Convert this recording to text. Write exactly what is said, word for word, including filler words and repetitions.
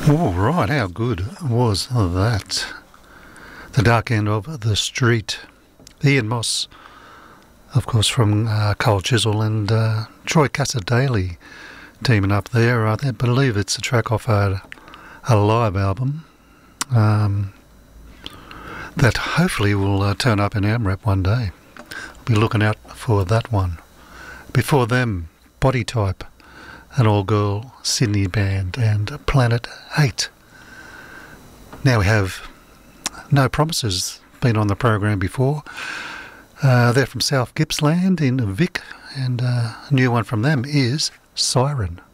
All right, how good was that? The Dark End of the Street. Ian Moss, of course, from uh, Cole Chisel and uh, Troy Cassar-Daley teaming up there. I believe it's a track off a, a live album um, that hopefully will uh, turn up in AMRAP one day. I'll be looking out for that one. Before them, Body Type, an all-girl Sydney band, and Planet eight. Now we have No Promises, been on the program before. Uh, they're from South Gippsland in Vic, and uh, a new one from them is Siren.